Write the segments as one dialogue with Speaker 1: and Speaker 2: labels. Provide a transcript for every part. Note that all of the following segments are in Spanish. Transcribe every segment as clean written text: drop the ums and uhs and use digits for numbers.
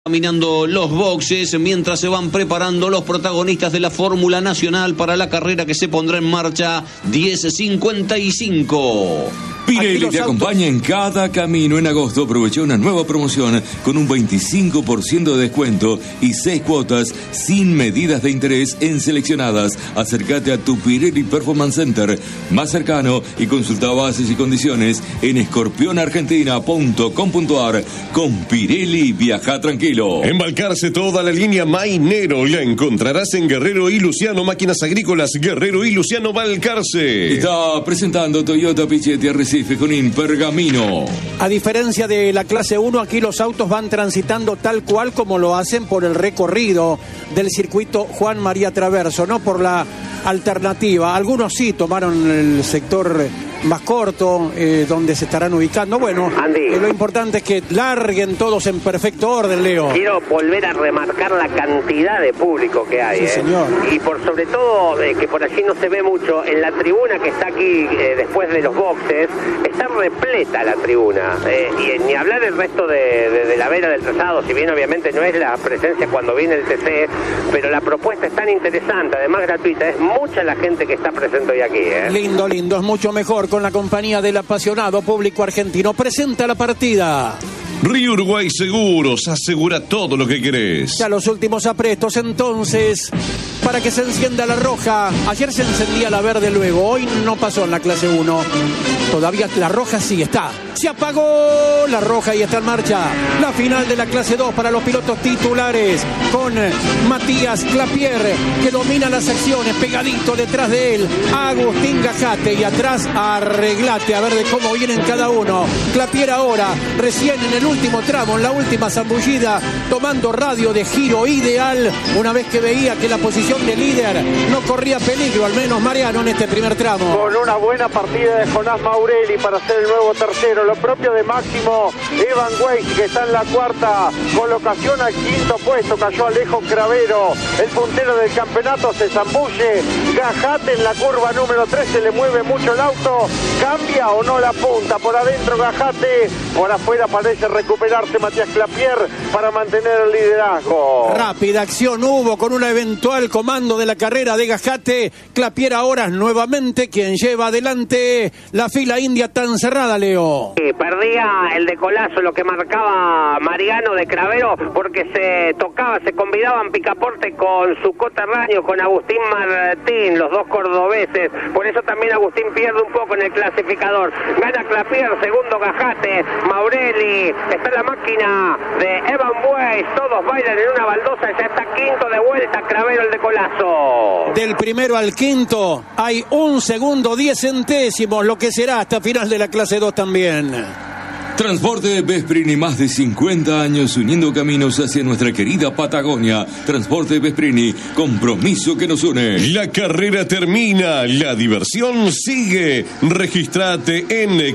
Speaker 1: Caminando los boxes mientras se van preparando los protagonistas de la Fórmula Nacional para la carrera que se pondrá en marcha 10:55.
Speaker 2: Pirelli te acompaña en cada camino. En agosto aprovecha una nueva promoción con un 25% de descuento y 6 cuotas sin medidas de interés en seleccionadas. Acércate a tu Pirelli Performance Center más cercano y consulta bases y condiciones en escorpionargentina.com.ar. Con Pirelli viaja tranquilo.
Speaker 3: Embalcarse toda la línea Mainero la encontrarás en Guerrero y Luciano Máquinas Agrícolas. Guerrero y Luciano Balcarce.
Speaker 2: Está presentando Toyota Pichetti Arrecife Junín Pergamino.
Speaker 4: A diferencia de la clase 1, aquí los autos van transitando tal cual como lo hacen por el recorrido del circuito Juan María Traverso, no por la alternativa. Algunos sí tomaron el sector más corto, donde se estarán ubicando. Bueno, lo importante es que larguen todos en perfecto orden, Leo.
Speaker 5: Quiero volver a remarcar la cantidad de público que hay.
Speaker 4: Sí, señor.
Speaker 5: Y por sobre todo, que por allí no se ve mucho, en la tribuna que está aquí, después de los boxes, está repleta la tribuna. Y ni hablar el resto de la vera del trazado, si bien obviamente no es la presencia cuando viene el TC, pero la propuesta es tan interesante, además gratuita. Es mucha la gente que está presente hoy aquí.
Speaker 4: Lindo, lindo, es mucho mejor con la compañía del apasionado público argentino. Presenta la partida.
Speaker 3: Río Uruguay Seguros, asegura todo lo que querés.
Speaker 4: Ya los últimos aprestos, entonces, para que se encienda la roja. Ayer se encendía la verde luego, hoy no pasó en la clase 1. Todavía la roja sí está. Se apagó la roja y está en marcha la final de la clase 2 para los pilotos titulares, con Matías Clapier, que domina las acciones, pegadito detrás de él Agustín Gajate, y atrás Arreglate, a ver de cómo vienen cada uno. Clapier ahora, recién en el último tramo, en la última zambullida, tomando radio de giro ideal, una vez que veía que la posición de líder no corría peligro, al menos Mariano, en este primer tramo.
Speaker 6: Con una buena partida de Jonás Maurelli para ser el nuevo tercero, lo propio de Máximo Evan Weiss, que está en la cuarta colocación. Al quinto puesto cayó Alejo Cravero, el puntero del campeonato. Se zambulle Gajate en la curva número 3, se le mueve mucho el auto, cambia o no la punta, por adentro Gajate, por afuera parece recuperarse Matías Clapier para mantener el liderazgo.
Speaker 4: Rápida acción hubo con un eventual comando de la carrera de Gajate. Clapier ahora es nuevamente quien lleva adelante la fila india tan cerrada, Leo.
Speaker 5: Sí, perdía el decolazo, lo que marcaba Mariano de Cravero, porque se convidaban picaporte con su coterráneo, con Agustín Martín, los dos cordobeses. Por eso también Agustín pierde un poco en el clasificador. Gana Clapier, segundo Gajate, Maurelli, está la máquina de Evan Weiss, todos bailan en una baldosa, ya está quinto de vuelta Cravero el decolazo.
Speaker 4: Del primero al quinto hay 1 segundo 10 centésimos, lo que será hasta final de la clase 2 también.
Speaker 2: Transporte Vesprini, más de 50 años uniendo caminos hacia nuestra querida Patagonia. Transporte Vesprini, compromiso que nos une.
Speaker 3: La carrera termina, la diversión sigue. Regístrate en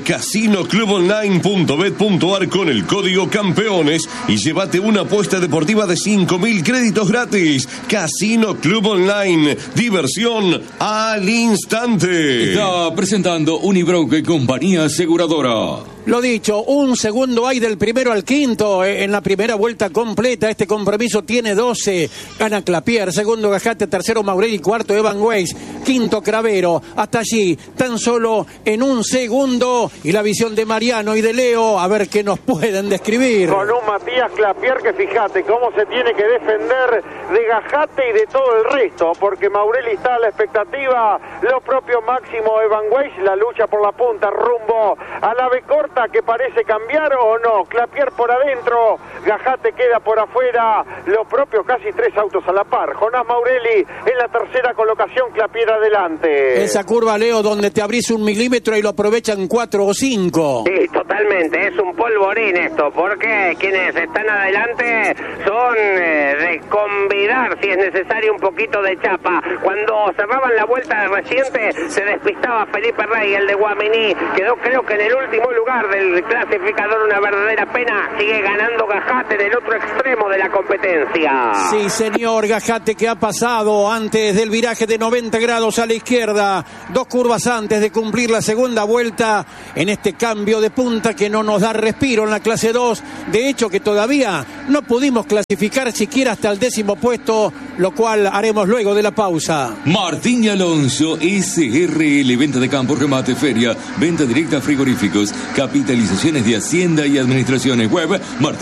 Speaker 3: casinoclubonline.bet.ar con el código campeones y llévate una apuesta deportiva de 5.000 créditos gratis. Casino Club Online, diversión al instante.
Speaker 2: Está presentando Unibroker, compañía aseguradora.
Speaker 4: Lo dicho, 1 segundo hay del primero al quinto en la primera vuelta completa. Este compromiso tiene 12. Gana Clapier, segundo Gajate, tercero Maurelli, cuarto Evan Weiss, quinto Cravero. Hasta allí, tan solo en 1 segundo. Y la visión de Mariano y de Leo, a ver qué nos pueden describir.
Speaker 6: Con un Matías Clapier que fíjate cómo se tiene que defender de Gajate y de todo el resto, porque Maurelli está a la expectativa, lo propio Máximo Evan Weiss, la lucha por la punta rumbo a la B corta, que parece cambiar o no. Clapier por adentro, Gajate queda por afuera, lo propio casi 3 autos a la par. Jonás Maurelli en la tercera colocación, Clapier adelante.
Speaker 4: Esa curva, Leo, donde te abrís 1 milímetro y lo aprovechan 4 o 5.
Speaker 5: Sí, totalmente, es un polvorín esto, porque quienes están adelante son de convidar, si es necesario, un poquito de chapa. Cuando cerraban la vuelta reciente, se despistaba Felipe Rey, el de Guaminí, quedó creo que en el último lugar del clasificador, una verdadera pena. Sigue ganando Gajate en el otro extremo de la la competencia.
Speaker 4: Sí, señor, Gajate, que ha pasado antes del viraje de 90 grados a la izquierda, 2 curvas antes de cumplir la segunda vuelta en este cambio de punta que no nos da respiro en la clase 2. De hecho, que todavía no pudimos clasificar siquiera hasta el 10º puesto, lo cual haremos luego de la pausa.
Speaker 2: Martín y Alonso, SRL, venta de campo, remate, feria, venta directa a frigoríficos, capitalizaciones de Hacienda y Administraciones. Web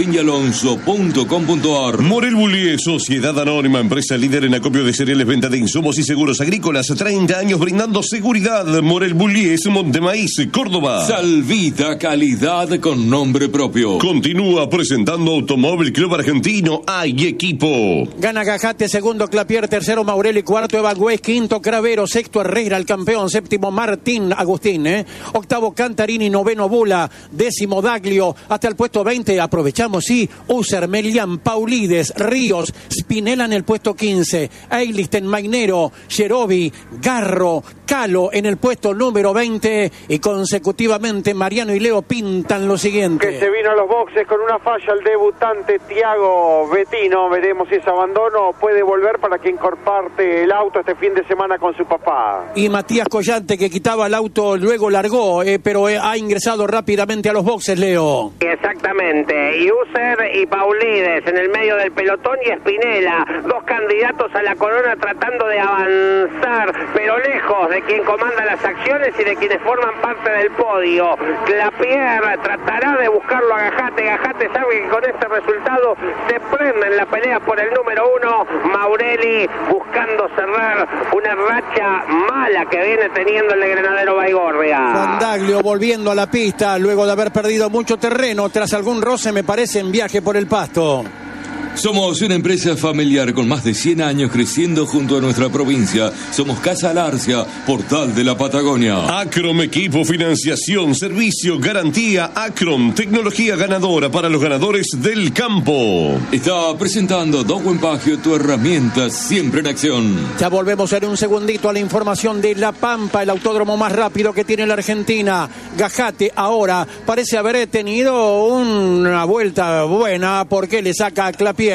Speaker 2: martinyalonso.com.ar.
Speaker 3: Morel Bullier, Sociedad Anónima, empresa líder en acopio de cereales, venta de insumos y seguros agrícolas. 30 años brindando seguridad. Morel Bullier, Montemaíz, Córdoba.
Speaker 2: Salvita, calidad con nombre propio.
Speaker 3: Continúa presentando Automóvil Club Argentino. Hay equipo.
Speaker 4: Gana Gajate, segundo Clapier, tercero Maurelli, cuarto Evangués, quinto Cravero, sexto Herrera, el campeón, séptimo Martín Agustín, octavo Cantarini, noveno Bula, décimo Daglio, hasta el puesto 20 aprovechamos, sí, User, Melián, Paulides, Ríos, Spinella en el puesto 15, Eilisten, Mainero, Yerobi, Garro, Calo en el puesto número 20 y consecutivamente Mariano y Leo pintan lo siguiente.
Speaker 6: Que se vino a los boxes con una falla el debutante Tiago Bettino. Veremos si ese abandono puede volver para que incorpore el auto este fin de semana con su papá.
Speaker 4: Y Matías Collante, que quitaba el auto, luego largó, pero ha ingresado rápidamente a los boxes, Leo.
Speaker 5: Exactamente, y User y Paulides en el medio del pelotón y Spinella, 2 candidatos a la corona tratando de avanzar, pero lejos de quien comanda las acciones y de quienes forman parte del podio. Clapier tratará de buscarlo a Gajate. Gajate sabe que con este resultado se prende en la pelea por el número 1. Maurelli buscando cerrar una racha mala que viene teniendo el Granadero Baigorria.
Speaker 4: Juan Daglio volviendo a la pista luego de haber perdido mucho terreno tras algún roce, me parece, en viaje por el pasto.
Speaker 2: Somos una empresa familiar con más de 100 años creciendo junto a nuestra provincia. Somos Casa Larcia, portal de la Patagonia.
Speaker 3: Acrom, equipo, financiación, servicio, garantía. Acrom, tecnología ganadora para los ganadores del campo.
Speaker 2: Está presentando Dowen Pagio, tu herramienta siempre en acción.
Speaker 4: Ya volvemos en un segundito a la información de La Pampa, el autódromo más rápido que tiene la Argentina. Gajate ahora parece haber tenido una vuelta buena porque le saca a Clapier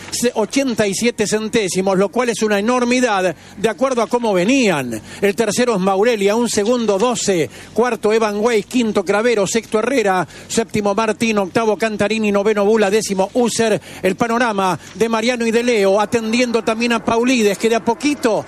Speaker 4: 87 centésimos, lo cual es una enormidad de acuerdo a cómo venían. El tercero es Maurelli, a un segundo 12, cuarto Evangués, quinto Cravero, sexto Herrera, séptimo Martín, octavo Cantarini, noveno Bula, décimo User. El panorama de Mariano y de Leo, atendiendo también a Paulides, que de a poco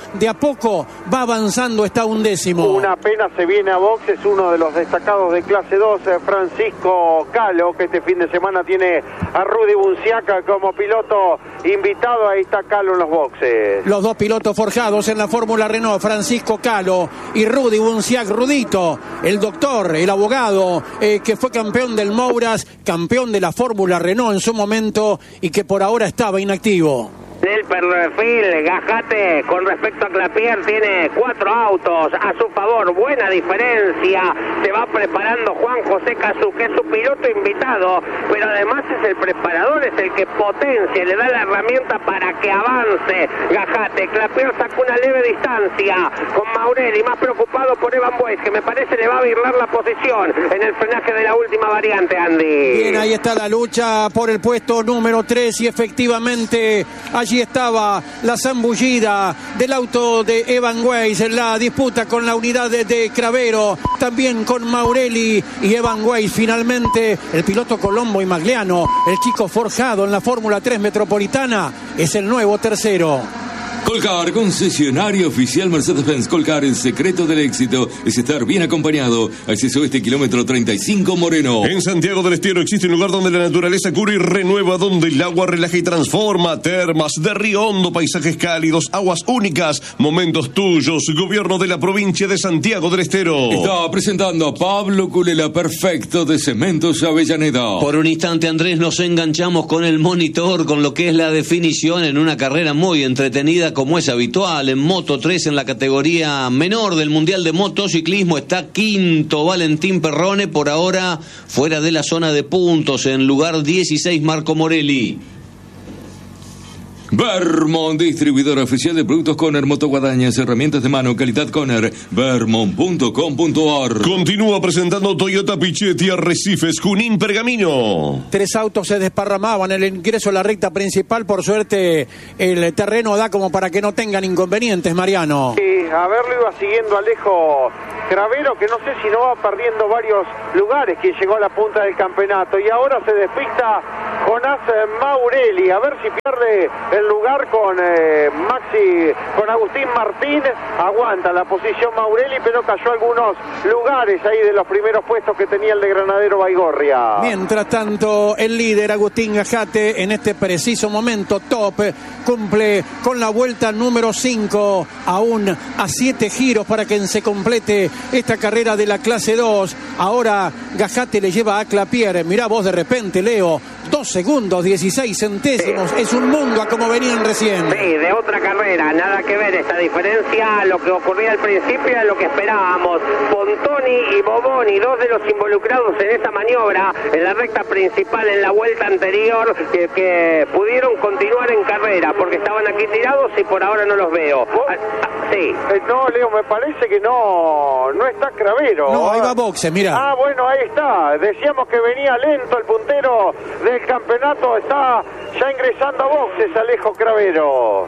Speaker 4: va avanzando, está undécimo.
Speaker 6: Una pena, se viene a boxes uno de los destacados de clase 2, Francisco Calo, que este fin de semana tiene a Rudy Bunciaca como piloto invitado. Ahí está Calo en los boxes.
Speaker 4: Los dos pilotos forjados en la Fórmula Renault, Francisco Calo y Rudy Bunciac. Rudito, el doctor, el abogado, que fue campeón del Mouras, campeón de la Fórmula Renault en su momento y que por ahora estaba inactivo.
Speaker 5: Del perfil, Gajate con respecto a Clapier tiene 4 autos a su favor, buena diferencia. Se va preparando Juan José Cazú, que es su piloto invitado, pero además es el preparador, es el que potencia, le da la herramienta para que avance Gajate. Clapier sacó una leve distancia con Maurelli, más preocupado por Evangués, que me parece le va a birlar la posición en el frenaje de la última variante, Andy.
Speaker 4: Bien, ahí está la lucha por el puesto número 3 y efectivamente allí estaba la zambullida del auto de Evangués en la disputa con la unidad de Cravero, también con Maurelli y Evangués. Finalmente el piloto Colombo y Magliano, el chico forjado en la Fórmula 3 Metropolitana, es el nuevo tercero.
Speaker 2: Colcar, concesionario oficial Mercedes-Benz. Colcar, el secreto del éxito es estar bien acompañado. Acceso este kilómetro 35 Moreno.
Speaker 3: En Santiago del Estero existe un lugar donde la naturaleza cura y renueva, donde el agua relaja y transforma. Termas de Río Hondo, paisajes cálidos, aguas únicas, momentos tuyos. Gobierno de la provincia de Santiago del Estero.
Speaker 2: Está presentando a Pablo Culela, perfecto, de Cementos Avellaneda.
Speaker 1: Por un instante, Andrés, nos enganchamos con el monitor, con lo que es la definición en una carrera muy entretenida como es habitual. En Moto 3, en la categoría menor del Mundial de Motociclismo, está quinto Valentín Perrone, por ahora fuera de la zona de puntos. En lugar 16, Marco Morelli.
Speaker 2: Vermont, distribuidor oficial de productos Conner, motoguadañas, herramientas de mano, calidad Conner, vermont.com.ar.
Speaker 3: Continúa presentando Toyota Pichetti, Arrecifes, Junín, Pergamino.
Speaker 4: 3 autos se desparramaban en el ingreso a la recta principal. Por suerte, el terreno da como para que no tengan inconvenientes, Mariano.
Speaker 6: Sí, a verlo iba siguiendo Alejo Cravero, que no sé si no va perdiendo varios lugares, que llegó a la punta del campeonato. Y ahora se despista Jonás Maurelli, a ver si pierde el lugar con Agustín Martín. Aguanta la posición Maurelli, pero cayó algunos lugares ahí de los primeros puestos que tenía el de Granadero Baigorria.
Speaker 4: Mientras tanto, el líder Agustín Gajate en este preciso momento top cumple con la vuelta número 5, aún a 7 giros para que se complete esta carrera de la clase 2. Ahora Gajate le lleva a Clapier. Mirá vos, de repente, Leo, 2 segundos 16 centésimos, es un mundo a como venían recién.
Speaker 5: Sí, de otra carrera, nada que ver esta diferencia a lo que ocurría al principio y a lo que esperábamos. Pontoni y Boboni, 2 de los involucrados en esa maniobra, en la recta principal en la vuelta anterior, que pudieron continuar en carrera, porque estaban aquí tirados y por ahora no los veo. Sí.
Speaker 6: No, Leo, me parece que no está Cravero.
Speaker 4: No, ahí va boxe, mira.
Speaker 6: Ah, bueno, ahí está. Decíamos que venía lento el puntero del campeonato, está ya ingresando a boxes Alejo Cravero.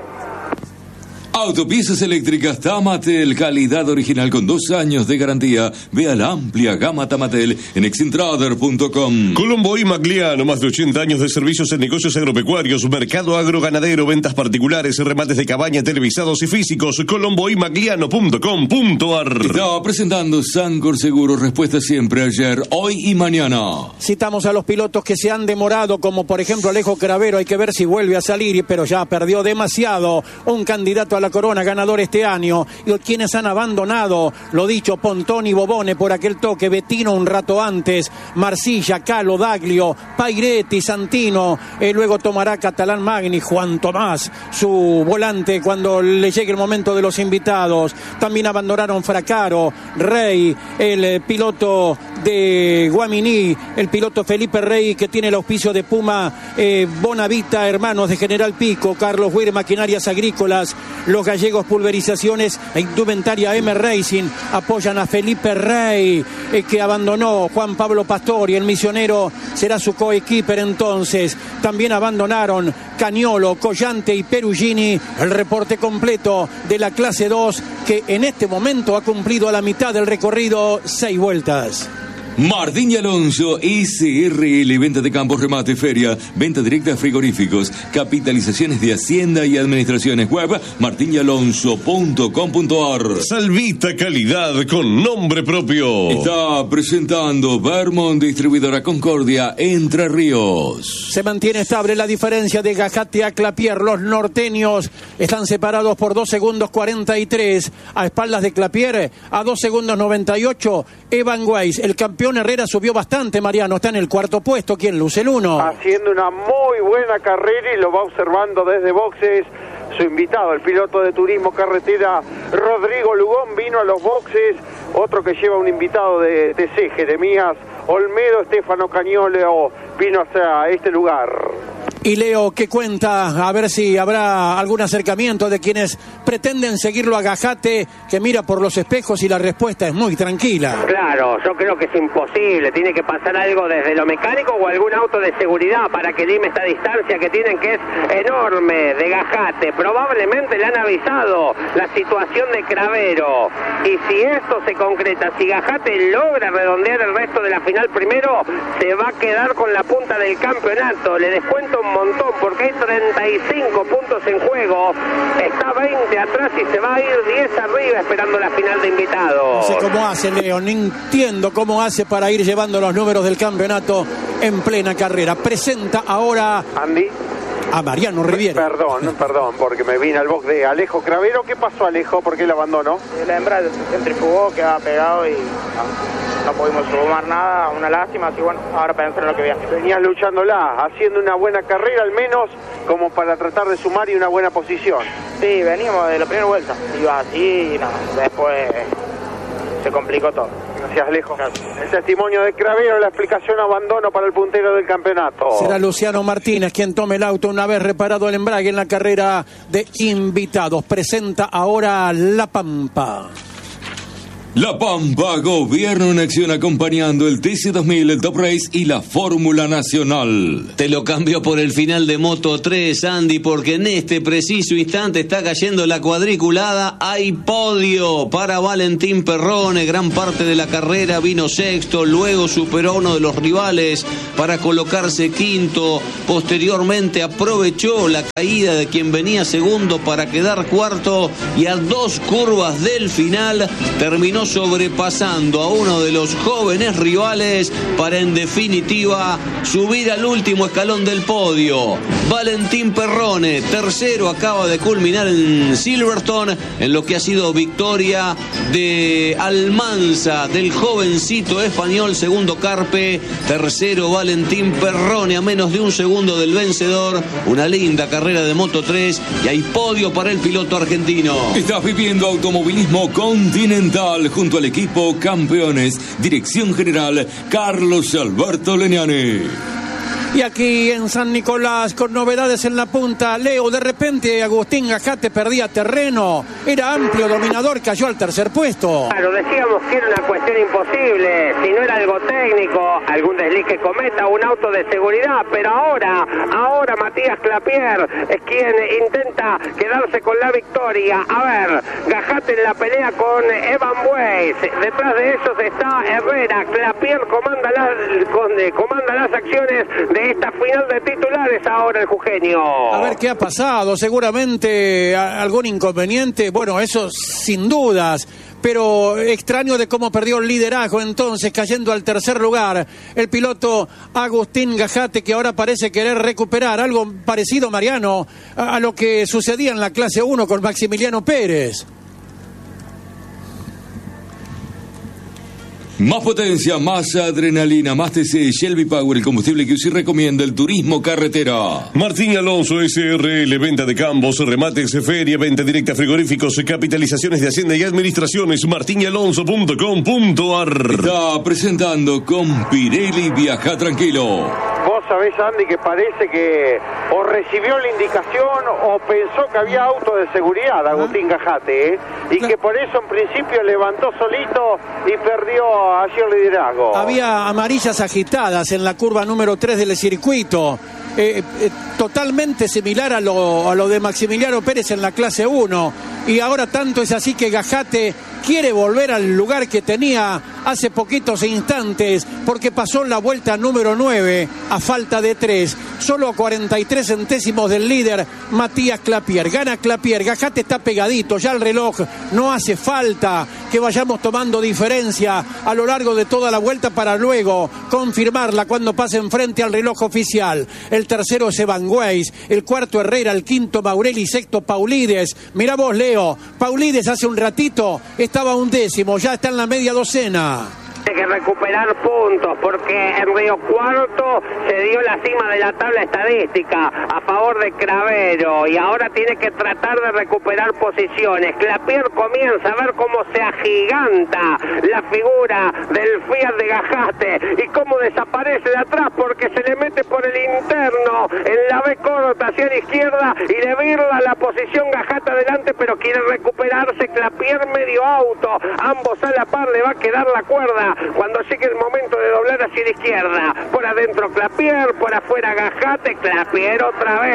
Speaker 2: Autopiezas eléctricas Tamatel, calidad original con 2 años de garantía. Vea la amplia gama Tamatel en exintrader.com.
Speaker 3: Colombo y Magliano, más de 80 años de servicios en negocios agropecuarios, mercado agroganadero, ventas particulares, remates de cabaña, televisados y físicos. colomboymagliano.com.ar.
Speaker 2: Estaba presentando Sancor Seguro, respuesta siempre, ayer, hoy y mañana.
Speaker 4: Citamos a los pilotos que se han demorado, como por ejemplo Alejo Cravero. Hay que ver si vuelve a salir, pero ya perdió demasiado. Un candidato a la corona ganador este año. Y quienes han abandonado, lo dicho, Pontoni, Bobone por aquel toque, Bettino un rato antes, Marcilla, Calo, Daglio, Pairetti, Santino, luego tomará Catalán Magni, Juan Tomás, su volante cuando le llegue el momento de los invitados. También abandonaron Fracaro, Rey, el piloto de Guaminí, el piloto Felipe Rey, que tiene el auspicio de Puma, Bonavita, hermanos de General Pico, Carlos Huir, Maquinarias Agrícolas, los gallegos Pulverizaciones e Indumentaria M Racing apoyan a Felipe Rey, que abandonó. Juan Pablo Pastori, el misionero, será su coequiper entonces. También abandonaron Cañolo, Collante y Perugini. El reporte completo de la clase 2, que en este momento ha cumplido a la mitad del recorrido, 6 vueltas.
Speaker 2: Martín y Alonso, SRL, venta de campos, remate, feria, venta directa de frigoríficos, capitalizaciones de Hacienda y administraciones. Web martinyalonso.com.ar.
Speaker 3: Salvita, calidad con nombre propio.
Speaker 2: Está presentando Vermont, distribuidora Concordia, Entre Ríos.
Speaker 4: Se mantiene estable la diferencia de Gajate a Clapier. Los norteños están separados por 2 segundos 43. A espaldas de Clapier, a 2 segundos 98, Evan Weiss, el campeón Herrera, subió bastante, Mariano, está en el 4º puesto. ¿Quién luce el 1?
Speaker 6: Haciendo una muy buena carrera y lo va observando desde boxes su invitado, el piloto de turismo carretera Rodrigo Lugón, vino a los boxes. Otro que lleva un invitado de TC, Jeremías Olmedo, Estefano Cañolo, vino hasta este lugar.
Speaker 4: Y Leo, ¿qué cuenta? A ver si habrá algún acercamiento de quienes pretenden seguirlo a Gajate, que mira por los espejos y la respuesta es muy tranquila.
Speaker 5: Claro, yo creo que es imposible. Tiene que pasar algo desde lo mecánico o algún auto de seguridad para que lime esta distancia que tienen, que es enorme, de Gajate. Probablemente le han avisado la situación de Cravero. Y si esto se concreta, si Gajate logra redondear el resto de la final primero, se va a quedar con la punta del campeonato. Le descuento un montón porque hay 35 puntos en juego, está 20 atrás y se va a ir 10 arriba esperando la final de invitados.
Speaker 4: No sé cómo hace, Leo, no entiendo cómo hace para ir llevando los números del campeonato en plena carrera. Presenta ahora
Speaker 6: Andy
Speaker 4: a Mariano Riviera.
Speaker 6: Perdón, porque me vine al box de Alejo Cravero. ¿Qué pasó, Alejo? ¿Por qué el abandono?
Speaker 7: La hembra centrifugó, quedaba pegado y no pudimos sumar nada, una lástima, así bueno, ahora pensar en lo que viene.
Speaker 6: Venías luchándola, haciendo una buena carrera al menos, como para tratar de sumar y una buena posición.
Speaker 7: Sí, venimos de la primera vuelta, iba así y no, después se complicó todo.
Speaker 6: Gracias, Alejo. El testimonio de Cravero, la explicación abandono para el puntero del campeonato.
Speaker 4: Será Luciano Martínez quien tome el auto una vez reparado el embrague en la carrera de invitados. Presenta ahora La Pampa.
Speaker 2: La Pampa, gobierno en acción acompañando el TC2000, el Top Race y la Fórmula Nacional.
Speaker 1: Te lo cambio por el final de Moto 3, Andy, porque en este preciso instante está cayendo la cuadriculada. Hay podio para Valentín Perrone, gran parte de la carrera vino sexto, luego superó a uno de los rivales para colocarse quinto, posteriormente aprovechó la caída de quien venía segundo para quedar cuarto y a 2 curvas del final terminó sobrepasando a uno de los jóvenes rivales para en definitiva subir al último escalón del podio. Valentín Perrone, tercero, acaba de culminar en Silverstone en lo que ha sido victoria de Almanza, del jovencito español. Segundo Carpe, tercero Valentín Perrone, a menos de un segundo del vencedor. Una linda carrera de Moto 3 y hay podio para el piloto argentino.
Speaker 2: Estás viviendo automovilismo Continental junto al equipo Campeones. Dirección General Carlos Alberto Leniani.
Speaker 4: Y aquí en San Nicolás, con novedades en la punta, Leo, de repente Agustín Gajate perdía terreno, era amplio dominador, cayó al tercer puesto.
Speaker 5: Claro, decíamos que era una cuestión imposible, si no era algo técnico, algún desliz que cometa, un auto de seguridad, pero ahora Matías Clapier es quien intenta quedarse con la victoria. A ver, Gajate en la pelea con Evan Weiss, detrás de ellos está Herrera. Clapier comanda las acciones de esta final de titulares ahora el jujeño.
Speaker 4: A ver qué ha pasado, seguramente algún inconveniente, bueno, eso sin dudas, pero extraño de cómo perdió el liderazgo entonces, cayendo al tercer lugar el piloto Agustín Gajate, que ahora parece querer recuperar algo parecido, Mariano, a lo que sucedía en la clase 1 con Maximiliano Pérez.
Speaker 2: Más potencia, más adrenalina, más TC, Shelby Power, el combustible que usted recomienda, el turismo carretera.
Speaker 3: Martín Alonso SRL, venta de campos, remates, feria, venta directa, frigoríficos, capitalizaciones de Hacienda y Administraciones, martinalonso.com.ar.
Speaker 2: Está presentando con Pirelli, viaja tranquilo.
Speaker 6: Vos sabés, Andy, que parece que o recibió la indicación o pensó que había auto de seguridad, Agustín Gajate, y que por eso en principio levantó solito y perdió allí el liderazgo.
Speaker 4: Había amarillas agitadas en la curva número 3 del circuito, totalmente similar a lo de Maximiliano Pérez en la clase 1, y ahora tanto es así que Gajate quiere volver al lugar que tenía hace poquitos instantes, porque pasó la vuelta número 9 a falta de 3, solo a 43 centésimos del líder Matías Clapier. Gana Clapier, Gajate está pegadito, ya el reloj no hace falta que vayamos tomando diferencia a lo largo de toda la vuelta para luego confirmarla cuando pase enfrente al reloj oficial. El tercero es Evan Weiss, el cuarto Herrera, el quinto Maurelli, sexto Paulides. Mirá vos, Leo, Paulides hace un ratito estaba 11º, ya está en la media docena.
Speaker 5: Tiene que recuperar puntos porque en Río Cuarto se dio la cima de la tabla estadística a favor de Cravero y ahora tiene que tratar de recuperar posiciones. Clapier comienza a ver cómo se agiganta la figura del Fiat de Gajate y cómo desaparece de atrás porque se le mete por el interno en la B corta hacia la izquierda y le virla la posición Gajate adelante, pero quiere recuperarse. Clapier medio auto, ambos a la par, le va a quedar la cuerda cuando llegue el momento de doblar hacia la izquierda. Por adentro Clapier, por afuera Gajate. Clapier otra vez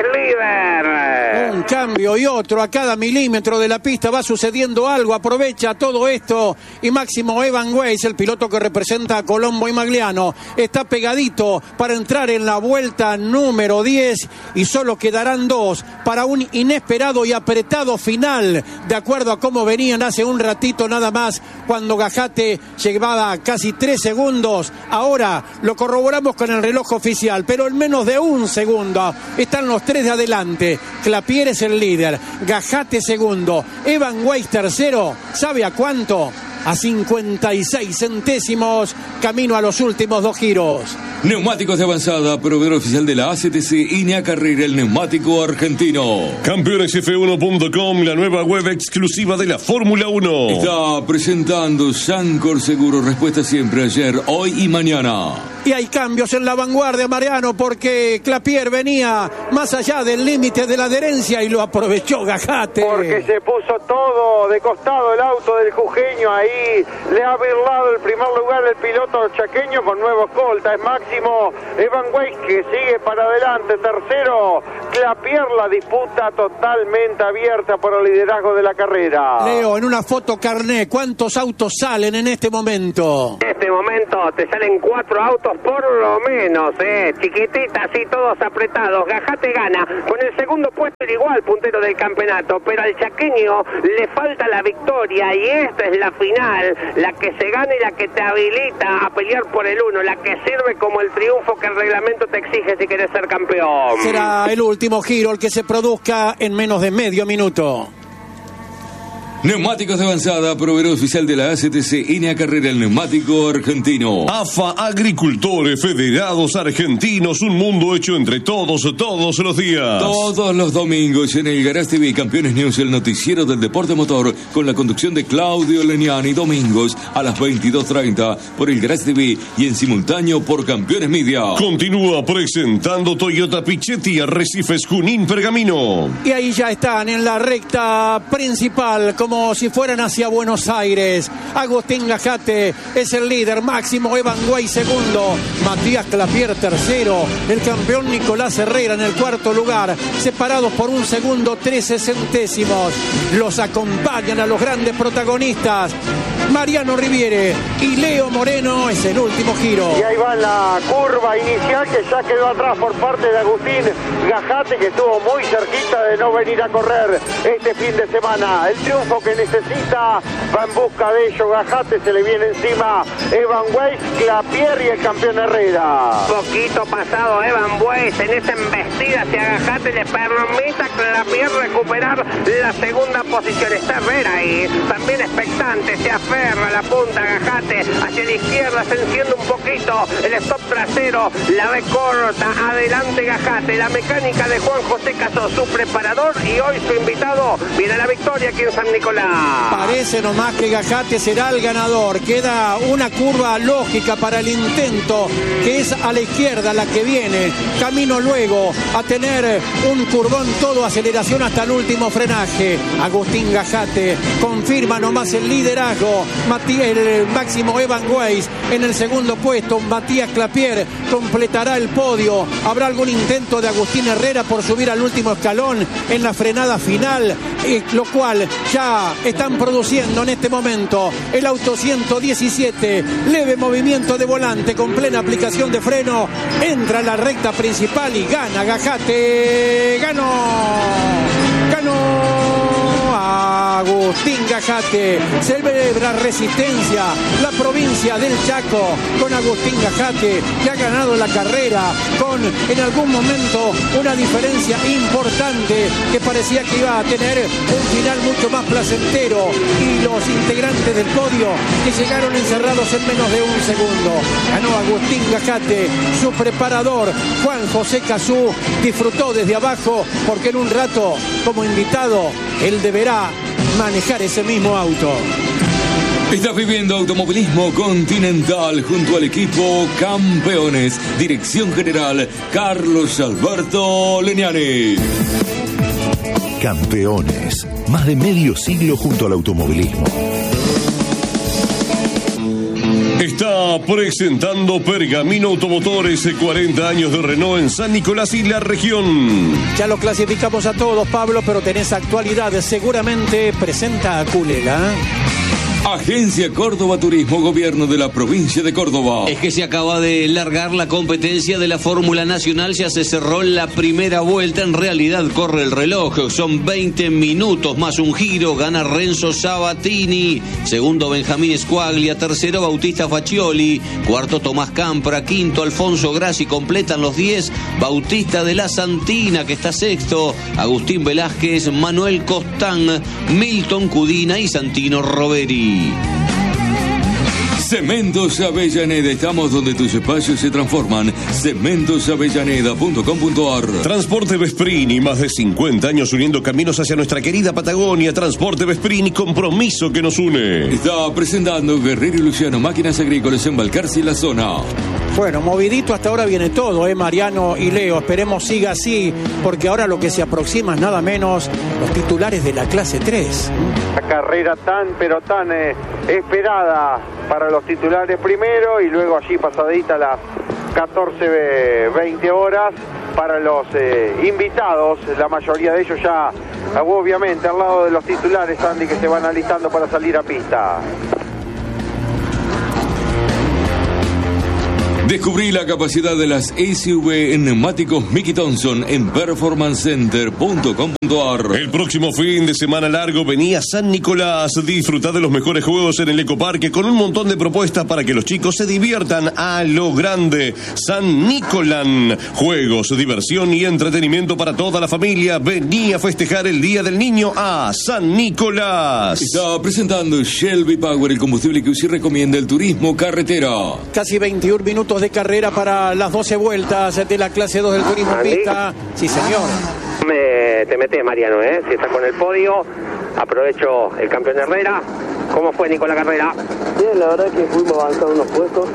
Speaker 5: líder.
Speaker 4: Un cambio y otro a cada milímetro de la pista va sucediendo algo. Aprovecha todo esto y Máximo Evan Weiss, el piloto que representa a Colombo y Magliano, está pegadito para entrar en la vuelta número 10 y solo quedarán 2 para un inesperado y apretado final, de acuerdo a cómo venían hace un ratito nada más, cuando Gajate llevaba casi 3 segundos. Ahora lo corroboramos con el reloj oficial, pero en menos de un segundo están los 3 de adelante. Clapier es el líder, Gajate segundo, Evan Weiss tercero. ¿Sabe a cuánto? a 56 centésimos, camino a los últimos 2 giros.
Speaker 2: Neumáticos de avanzada, proveedor oficial de la ACTC Iña Carrera, el neumático argentino.
Speaker 3: Campeonesf1.com, la nueva web exclusiva de la Fórmula 1.
Speaker 2: Está presentando Sancor Seguro, respuesta siempre, ayer, hoy y mañana.
Speaker 4: Y hay cambios en la vanguardia, Mariano, porque Clapier venía más allá del límite de la adherencia y lo aprovechó Gajate.
Speaker 6: Porque se puso todo de costado el auto del jujeño, ahí le ha birlado el primer lugar el piloto chaqueño con nuevo escolta, es Máximo Evan Weiss que sigue para adelante, tercero Clapier, la disputa totalmente abierta por el liderazgo de la carrera.
Speaker 4: Leo, en una foto carné, ¿cuántos autos salen en este momento?
Speaker 5: En este momento te salen 4 autos por lo menos, chiquititas y todos apretados. Gajate gana con el segundo puesto igual puntero del campeonato, pero al chaqueño le falta la victoria y esta es la final, la que se gana y la que te habilita a pelear por el 1, la que sirve como el triunfo que el reglamento te exige si quieres ser campeón.
Speaker 4: Será el último giro el que se produzca en menos de medio minuto.
Speaker 2: Neumáticos de avanzada, proveedor oficial de la ACTC Iña Carrera, el neumático argentino.
Speaker 3: AFA Agricultores Federados Argentinos, un mundo hecho entre todos los días.
Speaker 2: Todos los domingos en el Garage TV Campeones News, el noticiero del deporte motor, con la conducción de Claudio Legnani, domingos a las 22:30 por el Garage TV y en simultáneo por Campeones Media.
Speaker 3: Continúa presentando Toyota Pichetti, Arrecifes, Junín, Pergamino.
Speaker 4: Y ahí ya están en la recta principal, como si fueran hacia Buenos Aires. Agustín Gajate es el líder, Máximo Evan Weiss segundo, Matías Clapier tercero, el campeón Nicolás Herrera en el cuarto lugar, separados por 1 segundo 13 centésimos. Los acompañan a los grandes protagonistas Mariano Riviere y Leo Moreno. Es el último giro.
Speaker 6: Y ahí va la curva inicial que ya quedó atrás por parte de Agustín Gajate, que estuvo muy cerquita de no venir a correr este fin de semana. El triunfo que necesita va en busca de ello. Gajate, se le viene encima Evan Weiss, Clapier y el campeón Herrera.
Speaker 5: Poquito pasado Evan Weiss en esa embestida hacia Gajate le permite a Clapier recuperar la segunda posición. Está Herrera ahí, también expectante, se aferra a la punta Gajate hacia la izquierda, se enciende un poquito el stop trasero, la ve corta, adelante Gajate, la mecánica de Juan José Casó, su preparador, y hoy su invitado viene a la victoria aquí en San Nicolás.
Speaker 4: Parece nomás que Gajate será el ganador. Queda una curva lógica para el intento, que es a la izquierda la que viene. Camino luego a tener un curvón todo aceleración hasta el último frenaje. Agustín Gajate confirma nomás el liderazgo. El Máximo Evan Weiss en el segundo puesto. Matías Clapier completará el podio. Habrá algún intento de Agustín Herrera por subir al último escalón en la frenada final, lo cual ya están produciendo en este momento. El auto 117, leve movimiento de volante con plena aplicación de freno, entra a la recta principal y gana Gajate. Ganó Agustín Gajate. Celebra Resistencia, la provincia del Chaco, con Agustín Gajate, que ha ganado la carrera con en algún momento una diferencia importante que parecía que iba a tener un final mucho más placentero, y los integrantes del podio que llegaron encerrados en menos de 1 segundo. Ganó Agustín Gajate, su preparador Juan José Cazú disfrutó desde abajo, porque en un rato como invitado él deberá manejar ese mismo auto.
Speaker 2: Estás viviendo Automovilismo Continental junto al equipo Campeones. Dirección General Carlos Alberto Legnani.
Speaker 8: Campeones, más de medio siglo junto al automovilismo.
Speaker 3: Está presentando Pergamino Automotores, 40 años de Renault en San Nicolás y la región.
Speaker 4: Ya lo clasificamos a todos, Pablo, pero tenés actualidades. Seguramente presenta a Culela.
Speaker 2: Agencia Córdoba Turismo, Gobierno de la Provincia de Córdoba.
Speaker 1: Es que se acaba de largar la competencia de la Fórmula Nacional, ya se cerró la primera vuelta, en realidad corre el reloj, son 20 minutos más un giro, gana Renzo Sabatini, segundo Benjamín Squaglia, tercero Bautista Faccioli, cuarto Tomás Campra, quinto Alfonso Grassi, completan los 10, Bautista de la Santina, que está sexto, Agustín Velázquez, Manuel Costán, Milton Cudina y Santino Roveri.
Speaker 2: Cementos Avellaneda, estamos donde tus espacios se transforman. cementosavellaneda.com.ar.
Speaker 3: Transporte Vesprini, más de 50 años uniendo caminos hacia nuestra querida Patagonia. Transporte Vesprini, compromiso que nos une.
Speaker 2: Está presentando Guerrero y Luciano, máquinas agrícolas en Balcarce y la zona.
Speaker 4: Bueno, movidito hasta ahora viene todo, Mariano y Leo. Esperemos siga así, porque ahora lo que se aproxima es nada menos los titulares de la clase 3.
Speaker 6: La carrera tan esperada para los titulares primero y luego allí pasadita las 14:20 horas para los invitados, la mayoría de ellos ya obviamente al lado de los titulares, Andy, que se van alistando para salir a pista.
Speaker 2: Descubrí la capacidad de las SUV en neumáticos Mickey Thompson en performancecenter.com.ar.
Speaker 3: El próximo fin de semana largo venía San Nicolás. Disfruta de los mejores juegos en el Ecoparque con un montón de propuestas para que los chicos se diviertan a lo grande. San Nicolán. Juegos, diversión y entretenimiento para toda la familia. Vení a festejar el Día del Niño a San Nicolás.
Speaker 2: Está presentando Shelby Power, el combustible que usted recomienda el turismo carretera.
Speaker 4: Casi 21 minutos de carrera para las 12 vueltas de la clase 2 del turismo en pista. Sí, señor.
Speaker 5: Te metés, Mariano, si estás con el podio. Aprovecho el campeón Herrera. ¿Cómo fue, Nico, la carrera?
Speaker 9: Bien, la verdad que fuimos avanzando unos puestos.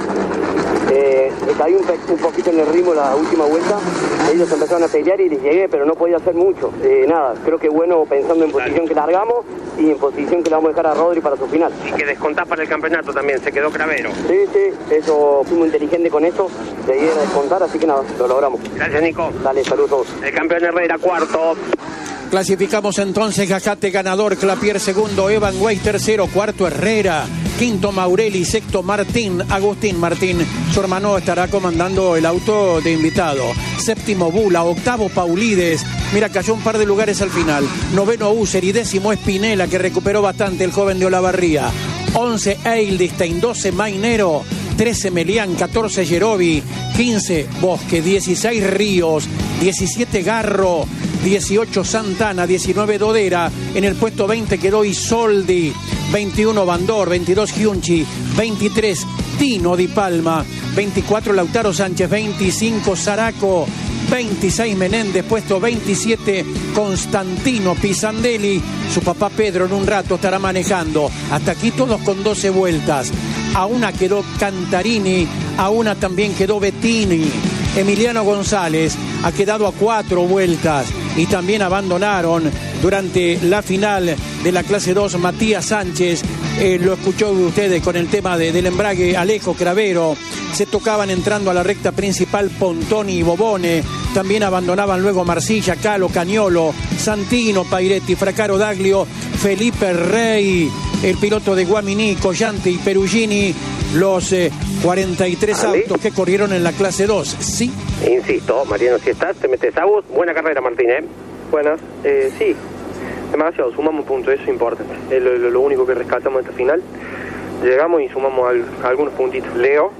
Speaker 9: Caí un poquito en el ritmo la última vuelta. Ellos empezaron a pelear y les llegué, pero no podía hacer mucho. Nada, creo que bueno pensando en posición que largamos y en posición que le vamos a dejar a Rodri para su final.
Speaker 5: Y que descontás para el campeonato también, se quedó Cravero.
Speaker 9: Sí, eso, fuimos inteligentes con eso, seguí a descontar, así que nada, lo logramos.
Speaker 5: Gracias, Nico.
Speaker 9: Dale, saludos.
Speaker 5: El campeón Herrera, cuarto.
Speaker 4: Clasificamos entonces Gajate ganador, Clapier segundo, Evan Weiss tercero, cuarto Herrera, quinto Maureli, sexto Martín, Agustín Martín, su hermano estará comandando el auto de invitado, séptimo Bula, octavo Paulides, mira, cayó un par de lugares al final, noveno User y décimo Espinela, que recuperó bastante el joven de Olavarría, 11 Eildistein, 12 Mainero, 13 Melián, 14 Yerobi, 15 Bosque, 16 Ríos, 17 Garro, 18 Santana, 19 Dodera, en el puesto 20 quedó Isoldi, 21 Bandor, 22 Giunchi, 23 Tino Di Palma, 24 Lautaro Sánchez, 25 Zaraco, 26 Menéndez, puesto 27 Constantino Pisandelli, su papá Pedro en un rato estará manejando, hasta aquí todos con 12 vueltas, a una quedó Cantarini, a una también quedó Bettini, Emiliano González ha quedado a 4 vueltas y también abandonaron durante la final de la clase 2 Matías Sánchez, lo escuchó ustedes con el tema del embrague Alejo Cravero, se tocaban entrando a la recta principal Pontoni y Bobone, también abandonaban luego Marcilla, Calo, Cañolo, Santino, Pairetti, Fracaro Daglio, Felipe Rey, el piloto de Guaminí, Collante y Perugini, los 43 autos que corrieron en la clase 2, ¿sí?
Speaker 5: Insisto, Mariano, si estás, te metes a vos. Buena carrera, Martín,
Speaker 10: Buenas, sí, demasiado, sumamos puntos, eso es importante, es lo único que rescatamos de esta final. Llegamos y sumamos algunos puntitos.
Speaker 6: Leo,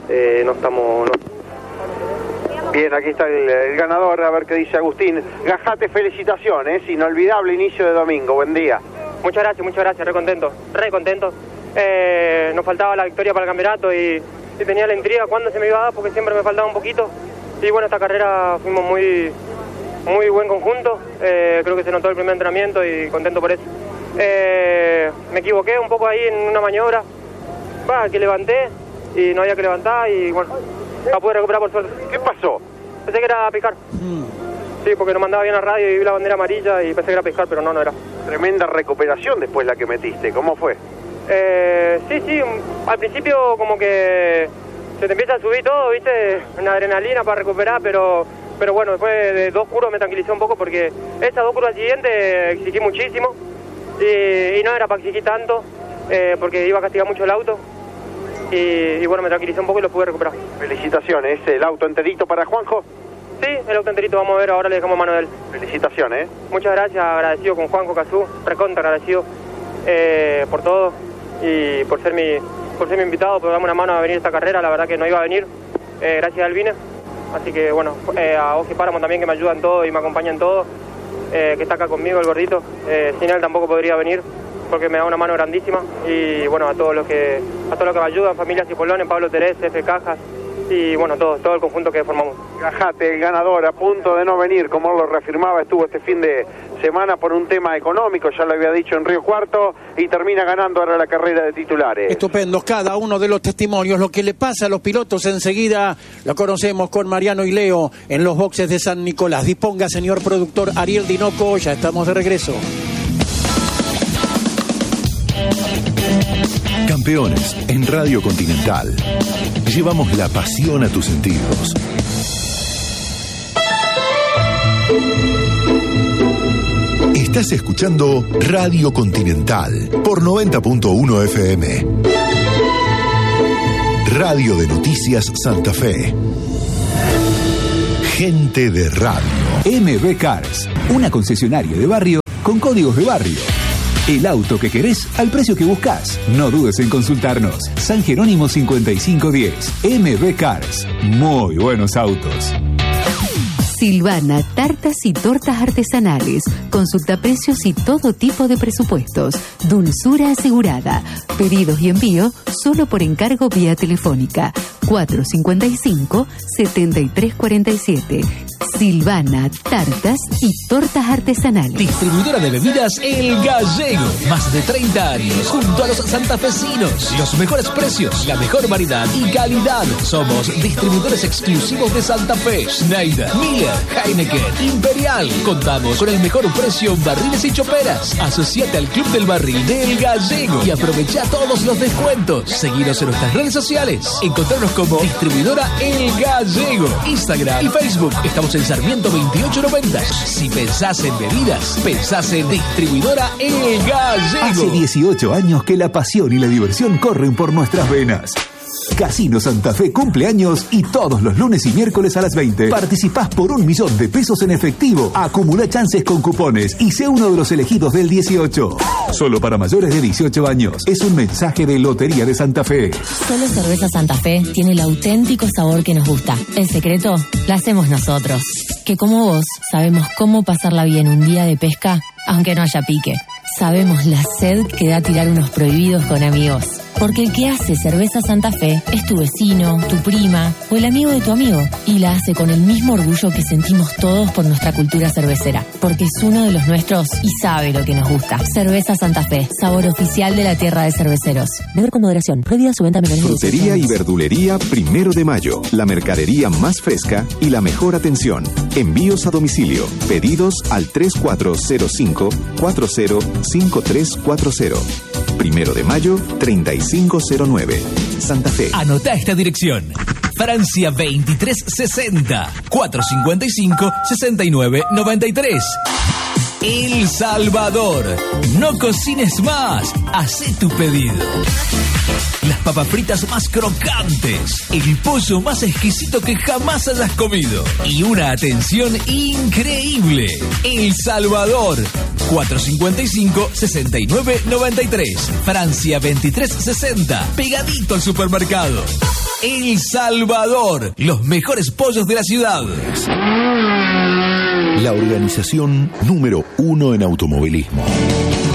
Speaker 6: Bien, aquí está el ganador, a ver qué dice Agustín. Gajate, felicitaciones, inolvidable inicio de domingo, buen día.
Speaker 10: Muchas gracias, re contento. Nos faltaba la victoria para el campeonato y tenía la intriga cuándo se me iba a dar porque siempre me faltaba un poquito. Y bueno, esta carrera fuimos muy buen conjunto, creo que se notó el primer entrenamiento y contento por eso. Me equivoqué un poco ahí en una maniobra, que levanté y no había que levantar y bueno, la pude recuperar por suerte.
Speaker 6: ¿Qué pasó?
Speaker 10: Pensé que era picar. Sí, porque nos mandaba bien a radio y vi la bandera amarilla y pensé que era pescar, pero no era.
Speaker 6: Tremenda recuperación después la que metiste, ¿cómo fue?
Speaker 10: Sí, al principio como que se te empieza a subir todo, ¿viste? Una adrenalina para recuperar, pero bueno, después de 2 curvas me tranquilicé un poco porque esas 2 curvas siguientes exigí muchísimo y no era para exigir tanto porque iba a castigar mucho el auto y bueno, me tranquilicé un poco y lo pude recuperar.
Speaker 6: Felicitaciones, ¿el auto enterito para Juanjo?
Speaker 10: Sí, el auto enterito, vamos a ver, ahora le dejamos mano de él.
Speaker 6: Felicitaciones.
Speaker 10: Muchas gracias, agradecido con Juanjo Cazú, recontra agradecido por todo y por ser mi invitado, por darme una mano a venir a esta carrera, la verdad que no iba a venir, gracias a Albine, así que bueno, a Oji Páramo también que me ayuda en todo y me acompaña en todo, que está acá conmigo el gordito, sin él tampoco podría venir porque me da una mano grandísima y bueno, a todos los que todos los que me ayudan, familia Cipollones, Pablo Terés, F. Cajas y bueno, todo el conjunto que formamos.
Speaker 6: Gajate, el ganador, a punto de no venir, como él lo reafirmaba, estuvo este fin de semana por un tema económico, ya lo había dicho en Río Cuarto, y termina ganando ahora la carrera de titulares.
Speaker 4: Estupendos cada uno de los testimonios. Lo que le pasa a los pilotos enseguida lo conocemos con Mariano y Leo en los boxes de San Nicolás. Disponga, señor productor Ariel Dinoco, ya estamos de regreso.
Speaker 8: Campeones en Radio Continental. Llevamos la pasión a tus sentidos. Estás escuchando Radio Continental por 90.1 FM. Radio de Noticias Santa Fe. Gente de radio.
Speaker 11: MB Cars, una concesionaria de barrio con códigos de barrio. El auto que querés al precio que buscas. No dudes en consultarnos. San Jerónimo 5510. MB Cars. Muy buenos autos.
Speaker 12: Silvana, tartas y tortas artesanales. Consulta precios y todo tipo de presupuestos. Dulzura asegurada. Pedidos y envío solo por encargo vía telefónica. 455-7347. Silvana, tartas y tortas artesanales.
Speaker 13: Distribuidora de bebidas El Gallego. Más de 30 años junto a los santafesinos. Los mejores precios, la mejor variedad y calidad. Somos distribuidores exclusivos de Santa Fe. Schneider, Miller, Heineken, Imperial. Contamos con el mejor precio en barriles y choperas. Asociate al Club del Barril de El Gallego y aprovecha todos los descuentos. Seguinos en nuestras redes sociales. Encontrarnos como distribuidora El Gallego. Instagram y Facebook. Estamos en Sarmiento 2890. Si pensás en bebidas, pensás en distribuidora El Gallego.
Speaker 11: Hace 18 años que la pasión y la diversión corren por nuestras venas. Casino Santa Fe cumpleaños y todos los lunes y miércoles a las 20 participás por 1 millón de pesos en efectivo. Acumula chances con cupones y sé uno de los elegidos del 18. Solo para mayores de 18 años. Es un mensaje de Lotería de Santa Fe.
Speaker 14: Solo Cerveza Santa Fe tiene el auténtico sabor que nos gusta. El secreto lo hacemos nosotros. Que como vos sabemos cómo pasarla bien un día de pesca, aunque no haya pique. Sabemos la sed que da tirar unos prohibidos con amigos. Porque el que hace Cerveza Santa Fe es tu vecino, tu prima o el amigo de tu amigo. Y la hace con el mismo orgullo que sentimos todos por nuestra cultura cervecera. Porque es uno de los nuestros y sabe lo que nos gusta. Cerveza Santa Fe, sabor oficial de la tierra de cerveceros. Beber con moderación. Prohibida su venta a menores de 18
Speaker 15: Frutería
Speaker 14: años.
Speaker 15: y verdulería 1 de Mayo. La mercadería más fresca y la mejor atención. Envíos a domicilio. Pedidos al 3405-405340. 1 de Mayo, 3509. Santa Fe.
Speaker 13: Anota esta dirección. Francia 2360 455 6993. El Salvador. No cocines más. Hacé tu pedido. Las papas fritas más crocantes, el pollo más exquisito que jamás hayas comido y una atención increíble. El Salvador, 455-6993, Francia 2360, pegadito al supermercado. El Salvador, los mejores pollos de la ciudad.
Speaker 8: La organización número 1 en automovilismo.